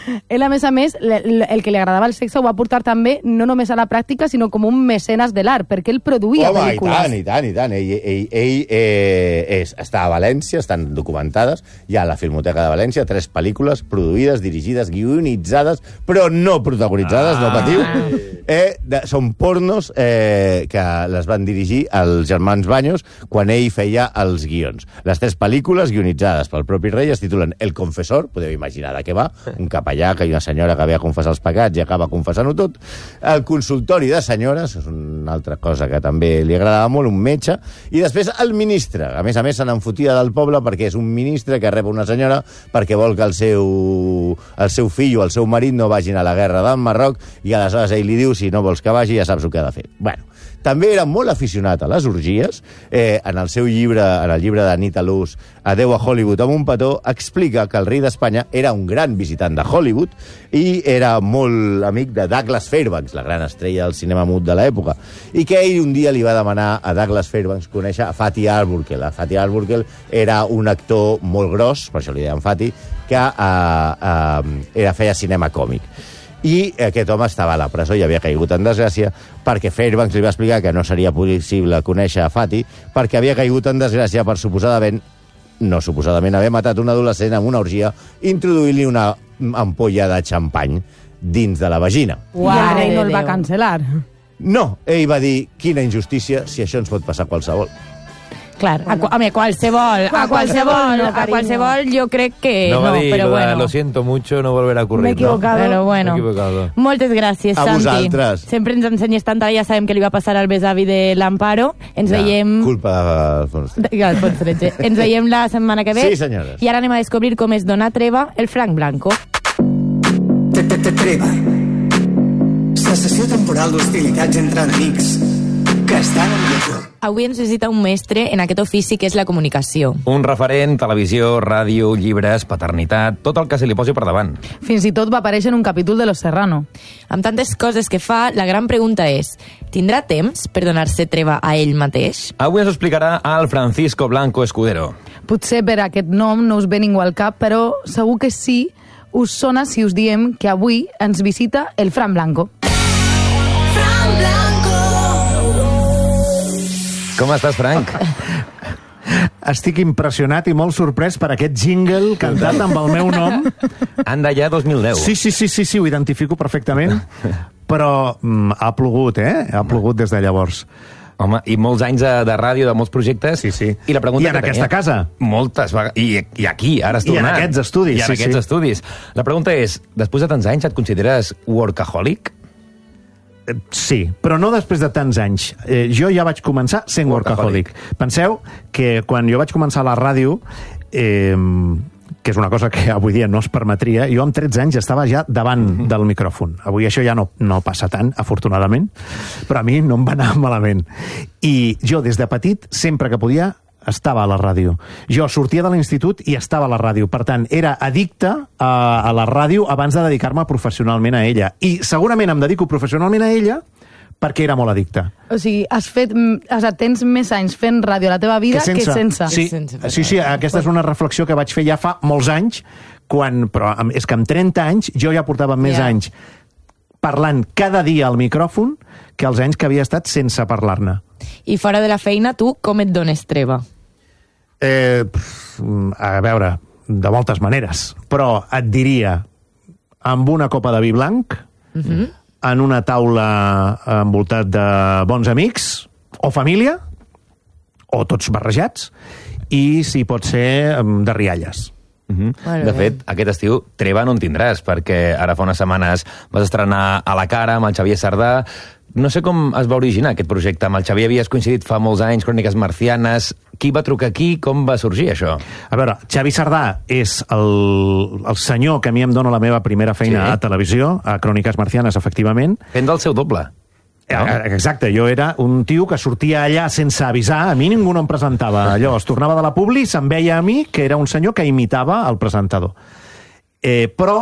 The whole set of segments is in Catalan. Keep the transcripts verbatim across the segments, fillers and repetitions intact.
Ell, a més a més, el que li agradava el sexe ho va portar també no només a la pràctica, sinó com un mecenes de l'art, perquè ell produïa Home, pel·lícules. Home, i tant, i tant, i tant. Ell, ell, ell eh, és, està a València, estan documentades, hi ha a la Filmoteca de València, tres pel·lícules produïdes, dirigides, guionitzades, però no protagonitzades, ah. no patiu. Eh, de, són pornos eh, que les van dirigir els germans Baños quan ell feia els guions. Les tres pel·lícules guionitzades pel propi rei es titulen El confessor, podeu imaginar de què va, un capellà que hi ha una senyora que ve a confessar els pecats i acaba confessant-ho tot. El consultori de senyores, és una altra cosa que també li agradava molt, un metge, i després el ministre. A més a més, se n'enfotia del poble perquè és un ministre que rep una senyora perquè vol que el seu, el seu fill o el seu marit no vagin a la guerra del Marroc i aleshores ell li diu si no vols que vagi ja saps el que ha de fer. Bueno, també era molt aficionat a les orgies. Eh, en el seu llibre, en el llibre d'Anita Loos, Adeu a Hollywood amb un petó, explica que el rei d'Espanya era un gran visitant de Hollywood i era molt amic de Douglas Fairbanks, la gran estrella del cinema mut de l'època, i que ell un dia li va demanar a Douglas Fairbanks conèixer a Fatty Arbuckle. A Fatty Arbuckle era un actor molt gros, per això li deien Fatty, que eh, eh, era, feia cinema còmic. I aquest home estava a la presó i havia caigut en desgràcia perquè Fairbanks li va explicar que no seria possible conèixer a Fatty perquè havia caigut en desgràcia per suposadament, no suposadament, haver matat un adolescent amb una orgia introduint-li una ampolla de xampany dins de la vagina. Uau, I el rei no el va cancel·lar. No, ell va dir, quina injustícia, si això ens pot passar a qualsevol. Clar, a, a, a qualsevol, a qualsevol, no, a qualsevol jo crec que no, no, dir, però bueno. Lo siento mucho, no volverá a ocurrir. M'he equivocado. No? Però bueno, equivocado. Moltes gràcies, a Santi. vosaltres. Sempre ens ensenyes tant, ara ja sabem que li va passar al besavi de l'Amparo. Ens ja, veiem... Culpa d'Alfons Tretxe. Alfons Tretxe. Ens veiem la setmana que ve. Sí, senyores. I ara anem a descobrir com és donar treva el Frank Blanco. Treva. Sensació temporal d'hostilitats entre enemics que estan en lloc. Avui ens visita un mestre en aquest ofici que és la comunicació. Un referent, televisió, ràdio, llibres, paternitat, tot el que se li posi per davant. Fins i tot va aparèixer en un capítol de Los Serrano. Amb tantes coses que fa, la gran pregunta és, tindrà temps per donar-se treva a ell mateix? Avui ens ho explicarà el Francisco Blanco Escudero. Potser per aquest nom no us ve ningú al cap, però segur que sí us sona si us diem que avui ens visita el Fran Blanco. Fran Blanco. Com estàs, Frank? Estic impressionat i molt sorprès per aquest jingle cantat amb el meu nom. Anda ja dos mil deu. Sí, sí, sí, sí, sí, ho identifico perfectament. Però mm, ha plogut, eh? Ha plogut des de llavors. Home, i molts anys de, de ràdio, de molts projectes. Sí, sí. I, la pregunta I en que aquesta tenia, casa. Moltes vegades. I, I aquí, ara has I en tornat. aquests estudis, I en sí, aquests sí. estudis. La pregunta és, després de tants anys, et consideres workaholic? Sí, però no després de tants anys. Eh, jo ja vaig començar sent workaholic. workaholic. Penseu que quan jo vaig començar a la ràdio, eh, que és una cosa que avui dia no es permetria, jo amb tretze anys estava ja davant del micròfon. Avui això ja no, no passa tant, afortunadament, però a mi no em va anar malament. I jo, des de petit, sempre que podia, estava a la ràdio. Jo sortia de l'institut i estava a la ràdio. Per tant, era addicte a, a la ràdio abans de dedicar-me professionalment a ella. I segurament em dedico professionalment a ella perquè era molt addicte. O sigui, has fet, has, tens més anys fent ràdio a la teva vida que sense. Que sense. Sí, sí, sí, aquesta és una reflexió que vaig fer ja fa molts anys, quan, però és que amb trenta anys jo ja portava més yeah. anys parlant cada dia al micròfon que els anys que havia estat sense parlar-ne. I fora de la feina, tu com et dones treva? Eh, a veure, de moltes maneres, però et diria amb una copa de vi blanc, uh-huh. en una taula envoltat de bons amics, o família, o tots barrejats, i si pot ser de rialles. Uh-huh. Bueno, de fet, aquest estiu treva no en tindràs, perquè ara fa unes setmanes vas estrenar A la cara amb el Xavier Sardà. No sé com es va originar aquest projecte. Amb el Xavier havies coincidit fa molts anys, Cròniques Marcianes. Qui va trucar aquí? Com va sorgir això? A veure, Xavi Sardà és el, el senyor que a mi em dona la meva primera feina sí. a televisió, a Cròniques Marcianes, efectivament. Fent del seu doble. No? Exacte, jo era un tio que sortia allà sense avisar, a mi ningú no em presentava. Allò, es tornava de la publi, se'n veia a mi, que era un senyor que imitava el presentador. Eh, però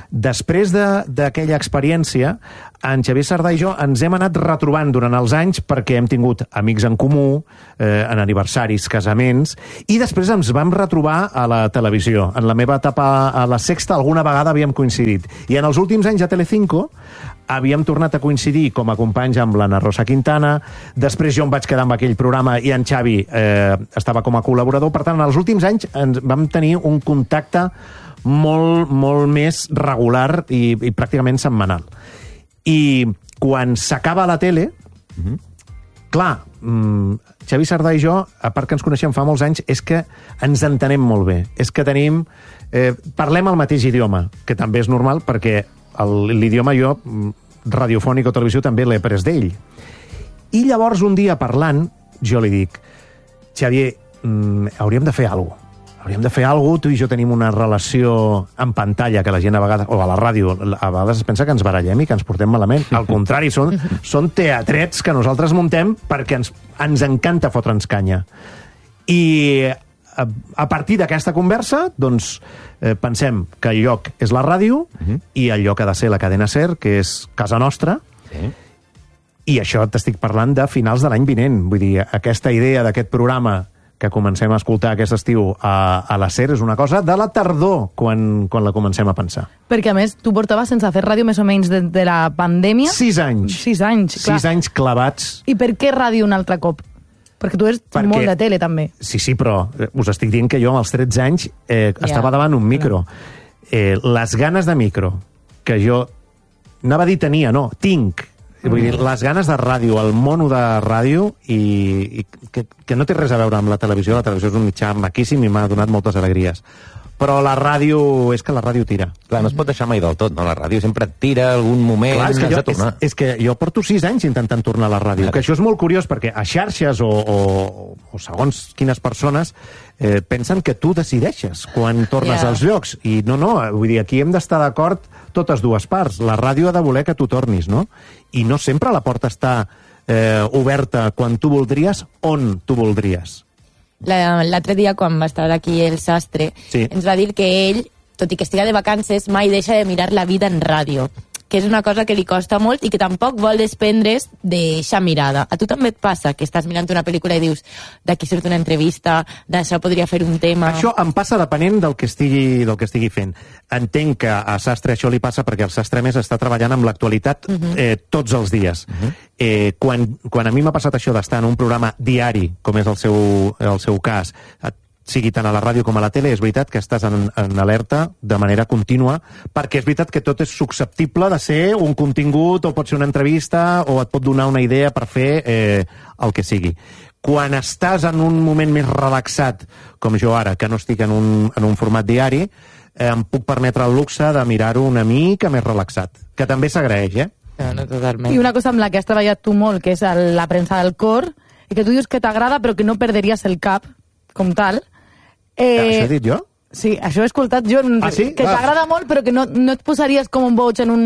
després de- d'aquella experiència, en Xavier Sardà i jo ens hem anat retrobant durant els anys perquè hem tingut amics en comú, eh, en aniversaris, casaments, i després ens vam retrobar a la televisió. En la meva etapa a la Sexta alguna vegada havíem coincidit. I en els últims anys a Telecinco havíem tornat a coincidir com a companys amb l'Anna Rosa Quintana, després jo em vaig quedar amb aquell programa i en Xavi eh, estava com a col·laborador. Per tant, en els últims anys ens vam tenir un contacte molt, molt més regular i, i pràcticament setmanal. I quan s'acaba la tele, mm-hmm. clar, mm, Xavi Sardà i jo, a part que ens coneixem fa molts anys, és que ens entenem molt bé. És que tenim... Eh, parlem el mateix idioma, que també és normal perquè el- l'idioma jo, mm, radiofònic o televisió, també l'he pres d'ell. I llavors, un dia parlant, jo li dic, Xavier, mm, hauríem de fer alguna cosa. Hauríem de fer alguna cosa, tu i jo tenim una relació en pantalla que la gent a vegades, o a la ràdio, a vegades es pensa que ens barallem i que ens portem malament. Al contrari, són, són teatrets que nosaltres muntem perquè ens, ens encanta fotre'ns canya. I a, a partir d'aquesta conversa, doncs, eh, pensem que el lloc és la ràdio uh-huh. i el lloc ha de ser la cadena SER, que és casa nostra, sí. I això t'estic parlant de finals de l'any vinent. Vull dir, aquesta idea d'aquest programa que comencem a escoltar aquest estiu a, a la SER és una cosa de la tardor quan, quan la comencem a pensar. Perquè, a més, tu portaves sense fer ràdio més o menys de, de la pandèmia. Sis anys. Sis anys, clar. Sis anys clavats. I per què ràdio un altre cop? Perquè tu ets Perquè- molt de tele, també. Sí, sí, però eh, us estic dient que jo als tretze anys eh, Ja, estava davant un micro. Eh, les ganes de micro que jo... Anava a dir tenia, no, tinc. Vull dir, les ganes de ràdio, el mono de ràdio, i, i que, que no té res a veure amb la televisió. La televisió és un mitjà maquíssim i m'ha donat moltes alegries. Però la ràdio, és que la ràdio tira. Clar, no es pot deixar mai del tot, no? La ràdio sempre et tira algun moment, Clar, és, que has jo, de tornar. és, és que jo porto sis anys intentant tornar a la ràdio, Clar. que això és molt curiós perquè a xarxes o, o, o segons quines persones eh, pensen que tu decideixes quan tornes Ja. als llocs. I no, no, vull dir, aquí hem d'estar d'acord totes dues parts. La ràdio ha de voler que tu tornis, no? I no sempre la porta està eh, oberta quan tu voldries, on tu voldries. La- L'altre dia, quan va estar aquí el sastre, Sí. ens va dir que ell, tot i que estiga de vacances, mai deixa de mirar la vida en ràdio, que és una cosa que li costa molt i que tampoc vol desprendre's d'eixa mirada. A tu també et passa que estàs mirant una pel·lícula i dius d'aquí surt una entrevista, d'això podria fer un tema... Això em passa depenent del que estigui, del que estigui fent. Entenc que a Sastre això li passa perquè el Sastre més està treballant amb l'actualitat uh-huh. eh, tots els dies. Uh-huh. eh, quan, quan a mi m'ha passat això d'estar en un programa diari, com és el seu, el seu cas, sigui tant a la ràdio com a la tele, és veritat que estàs en, en alerta de manera contínua, perquè és veritat que tot és susceptible de ser un contingut, o pot ser una entrevista, o et pot donar una idea per fer eh, el que sigui. Quan estàs en un moment més relaxat, com jo ara, que no estic en un, en un format diari, eh, em puc permetre el luxe de mirar-ho una mica més relaxat, que també s'agraeix, eh? No, no, totalment. I una cosa amb la que has treballat tu molt, que és el, la premsa del cor, i que tu dius que t'agrada però que no perderies el cap, com tal. Eh, Això he dit jo? Sí, això he escoltat jo, Ah, sí? que Ah. t'agrada molt però que no, no et posaries com un boig en un,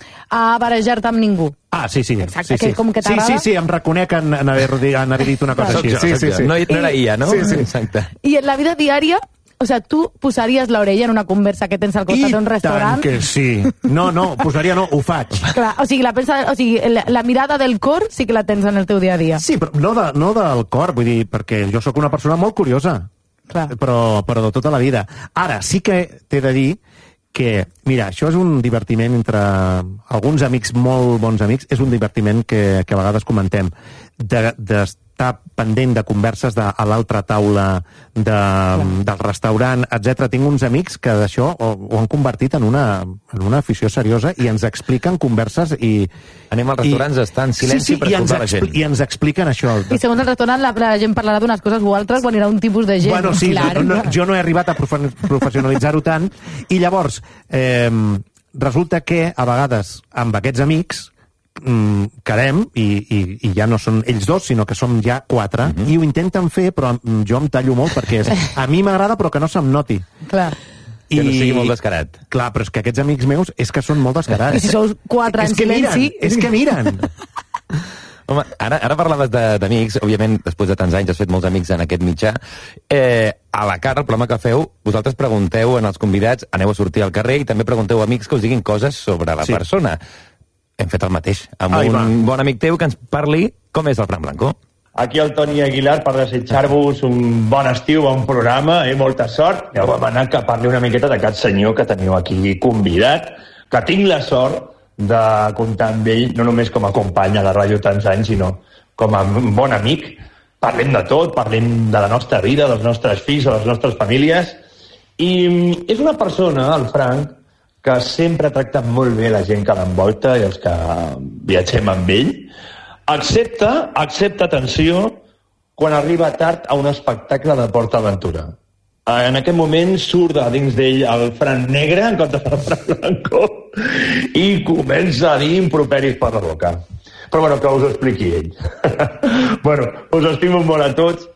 a barrejar-te amb ningú. Ah, sí, sí. Exacte, sí, que sí. com que sí, t'agrada. sí, sí, em reconec en, en, haver, en haver dit una cosa Soc així. jo, Sí, soc sí, jo. sí. No, no era ella, no? Sí, sí. Exacte. I en la vida diària, o sea, tu posaries l'orella en una conversa que tens al costat d'un restaurant? tant que sí. No, no, posaria no, ho faig. Clar, o sigui, la, pensa, o sigui la, la mirada del cor sí que la tens en el teu dia a dia. Sí, però no, de, no del cor, vull dir, perquè jo sóc una persona molt curiosa. Clar. Però, però de tota la vida. Ara, sí que t'he de dir que, mira, això és un divertiment entre alguns amics, molt bons amics, és un divertiment que, que a vegades comentem, de, d'estar pendent de converses de, a l'altra taula de, del restaurant, etcètera. Tinc uns amics que d'això ho, ho han convertit en una, en una afició seriosa i ens expliquen converses i... Anem als restaurants a estar en silenci sí, sí, per i ens escoltar la gent. expli- I ens expliquen això. I segons el restaurant la, la gent parlarà d'unes coses o altres quan hi ha un tipus de gent. Bueno, sí, Clar, no, no, jo no he arribat a profe- professionalitzar-ho tant, i llavors eh, resulta que a vegades amb aquests amics mm, quedem i, i, i ja no són ells dos, sinó que som ja quatre, mm-hmm. i ho intenten fer, però mm, jo em tallo molt perquè és, a mi m'agrada però que no se'm noti. Clar. Que no sigui molt descarat. Clar, però és que aquests amics meus és que són molt descarats. I si sous quatre és en que silenci... Miren, és que miren. Home, ara, ara parlaves de- d'amics, òbviament, després de tants anys has fet molts amics en aquest mitjà. Eh, a la cara, el programa que feu, vosaltres pregunteu en els convidats, aneu a sortir al carrer i també pregunteu a amics que us diguin coses sobre la Sí. persona. Hem fet el mateix, amb Ai, un va. bon amic teu que ens parli com és el Fran Blanco. Aquí el Toni Aguilar per desitjar-vos un bon estiu, bon programa, eh? Molta sort. Ja vam anar que parli una miqueta d'aquest senyor que teniu aquí convidat, que tinc la sort de comptar amb ell, no només com a company a la ràdio tants anys, sinó com a un bon amic. Parlem de tot, parlem de la nostra vida, dels nostres fills, de les nostres famílies. I és una persona, el Frank, que sempre tracta molt bé la gent que l'envolta i els que viatgem amb ell, excepte, excepte, atenció, quan arriba tard a un espectacle de PortAventura. En aquest moment surt de dins d'ell el Fran negre en comptes del Fran blanco i comença a dir improperis per la boca. Però bueno, que us ho expliqui ell. Bueno, us estimo molt a tots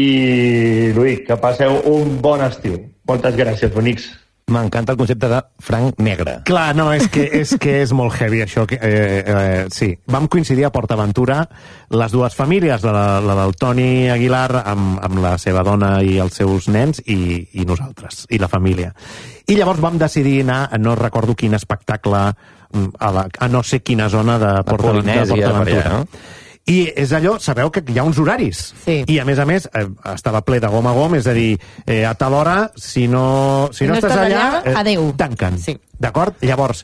i, Lluís, que passeu un bon estiu. Moltes gràcies, bonics. M'encanta el concepte de Frank negre. Clar, no, és que és, que és molt heavy, això. Que, eh, eh, sí, vam coincidir a PortAventura les dues famílies, la, la del Toni Aguilar amb, amb la seva dona i els seus nens i, i nosaltres, i la família. I llavors vam decidir anar, no recordo quin espectacle, a, la, a no sé quina zona de, Porta, de Polinèsia, PortAventura. per allà, no? I és allò, sabeu que hi ha uns horaris. Sí. I a més a més, eh, estava ple de gom a gom, és a dir, eh, a tal hora, si no, si no, No estàs estàs allà, allà, adéu. tanquen. Sí. D'acord? Llavors,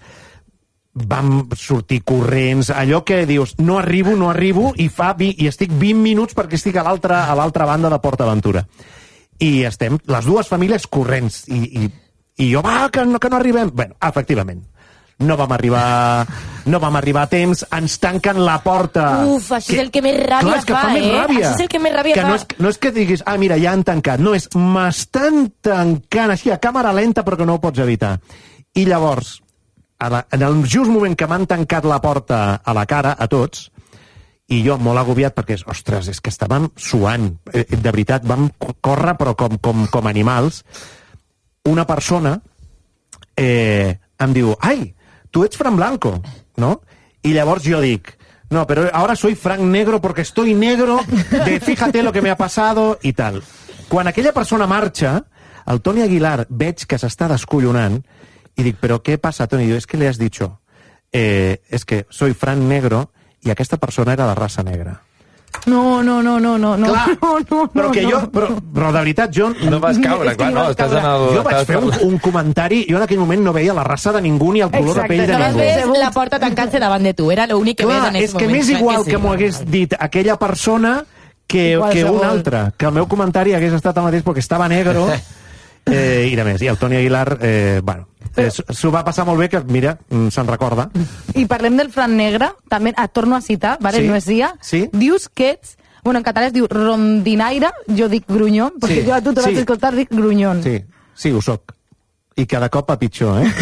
vam sortir corrents, allò que dius, no arribo, no arribo, i fa vi, i estic vint minuts perquè estic a l'altra a l'altra banda de PortAventura. I estem, les dues famílies corrents, i, i, i jo, va, que no, que no arribem. Bueno, efectivament, no vam arribar no vam arribar a temps, ens tanquen la porta. Uf, això és el que més ràbia Clar, és que fa, fa, més eh? ràbia. Això és el que més ràbia que fa. no és, no és que diguis, ah, mira, ja han tancat. No, és, m'estan tancant així, a càmera lenta, però que no ho pots evitar. I llavors, a la, en el just moment que m'han tancat la porta a la cara, a tots, i jo molt agobiat perquè, ostres, és que estàvem suant. Eh, de veritat, vam córrer, però com, com, com animals. Una persona eh, em diu, ai, tu ets Fran Blanco, ¿no? Y llavors yo dic, no, pero ahora soy Frank negro porque estoy negro de fíjate lo que me ha pasado y tal. Quan aquella persona marxa, el Toni Aguilar veig que s'està descollonant i dic, però què passa, Toni? Diu, es que le has dicho, eh, es que soy Frank negro i aquesta persona era de raça negra. No, no, no, no, no, no, Clar, no, no, però que no, jo, no. però, però de veritat, jo... No vas caure, És que clar, no no, vas estàs en caure. el... Jo vaig fer un, un comentari, jo en aquell moment no veia la raça de ningú ni el color Exacte, de pell de Només ningú. ves la porta tancant-se davant de tu. Era l'únic que Clar, ves en és aquest que moment. m'és Clar igual sí. que m'ho hagués dit aquella persona que, que Qualsevol. una altra, que el meu comentari hagués estat el mateix perquè estava negro eh, i de més. I el Toni Aguilar, eh, bueno, eh, s'ho va passar molt bé, que mira, mm, se'n recorda. I parlem del Fran negre, també et torno a citar, vale? Sí. No és dia. Sí. Dius que ets, bueno, en català es diu rondinaire, jo dic grunyon, perquè Sí. jo a tu te vaig Sí. escoltar, dic grunyon. Sí, sí, ho soc. I cada cop a pitjor, eh?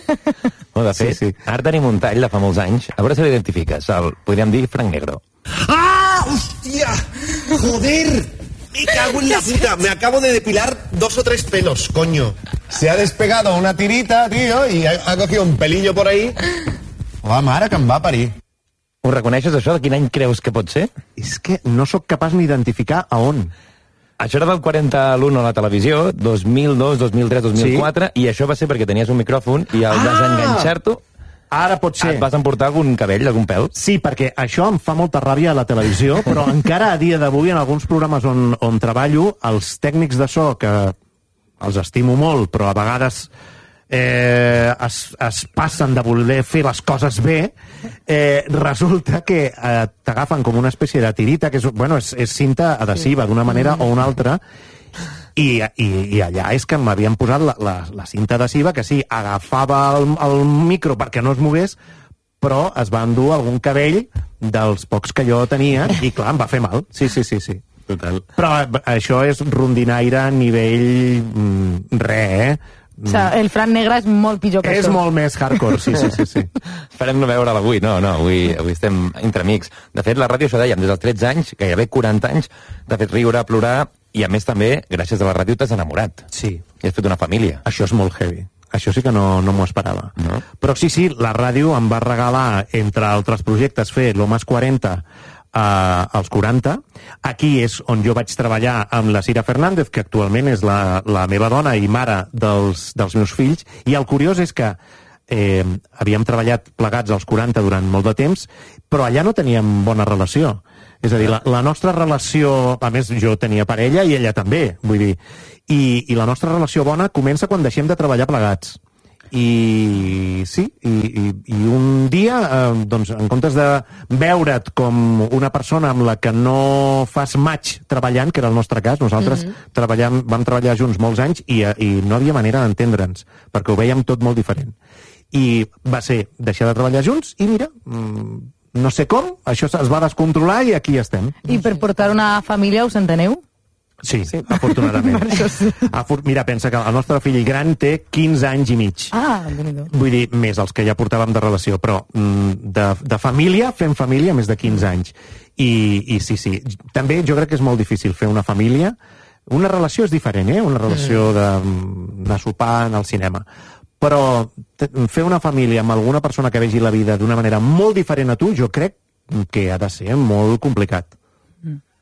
No, de fet, Sí, sí. ara tenim un tall de fa molts anys. A veure si l'identifiques. El, podríem dir Frank Negro. ¡Ah! ¡Hostia! ¡Joder! Me cago en la puta. Me acabo de depilar dos o tres pelos, coño. Se ha despegado una tirita, tío, y ha, ha cogido un pelillo por ahí. La mare que em va parir. Ho reconeixes, això? De quin any creus que pot ser? És que no sóc capaç ni d'identificar a on. Això era del quaranta a l'u a la televisió, dos mil dos, dos mil tres, dos mil quatre, sí? I això va ser perquè tenies un micròfon i al Ah! desenganxar-t'ho Ara pot ser. et vas emportar algun cabell, algun pèl. Sí, perquè això em fa molta ràbia a la televisió, però encara a dia d'avui, en alguns programes on, on treballo, els tècnics de so, que els estimo molt, però a vegades eh, es, es passen de voler fer les coses bé, eh, resulta que eh, t'agafen com una espècie de tirita, que és, bueno, és, és cinta adhesiva d'una manera o una altra, i, i, i allà és que m'havien posat la, la, la cinta adhesiva, que sí, agafava el, el micro perquè no es mogués, però es va endur algun cabell dels pocs que jo tenia, i clar, em va fer mal. Sí, sí, sí, sí. Total. Però eh, això és rondinaire a nivell mm, re, eh? O sigui, el Fran negre és molt pitjor que És això. molt més hardcore, sí, sí, sí. sí. Esperem no veure'l avui, no, no, avui, avui estem entre amics. De fet, la ràdio, això dèiem, des dels tretze anys, gairebé quaranta anys, t'ha fet riure, plorar, i a més també, gràcies a la ràdio, t'has enamorat. Sí. I has fet una família. Això és molt heavy. Això sí que no, no m'ho esperava. No? Però sí, sí, la ràdio em va regalar, entre altres projectes, fer l'Homes quaranta Uh, als quaranta. Aquí és on jo vaig treballar amb la Cira Fernández, que actualment és la, la meva dona i mare dels, dels meus fills, i el curiós és que eh, havíem treballat plegats als quaranta durant molt de temps, però allà no teníem bona relació. És a dir, la, la nostra relació... A més, jo tenia parella i ella també, vull dir. I, i la nostra relació bona comença quan deixem de treballar plegats. I sí, i, i, i un dia, eh, doncs, en comptes de veure't com una persona amb la que no fas match treballant, que era el nostre cas, nosaltres mm-hmm. treballam, vam treballar junts molts anys i, i no havia manera d'entendre'ns, perquè ho veiem tot molt diferent. I va ser deixar de treballar junts i mira, no sé com, això es va descontrolar i aquí estem. I per portar una família us enteneu? Sí, sí, afortunadament. Sí. Afor Mira, pensa que el nostre fill gran té quinze anys i mig. Ah, déu-n'hi-do. Vull dir, més els que ja portàvem de relació, però de, de família, fem família més de quinze anys. I, I sí, sí, també jo crec que és molt difícil fer una família. Una relació és diferent, eh? Una relació de, de sopar en el cinema. Però fer una família amb alguna persona que vegi la vida d'una manera molt diferent a tu, jo crec que ha de ser molt complicat.